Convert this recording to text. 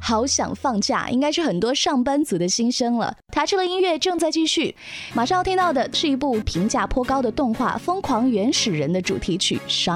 好想放假，应该是很多上班族的心声了。塔吃了音乐正在继续，马上要听到的是一部评价颇高的动画《疯狂原始人》的主题曲《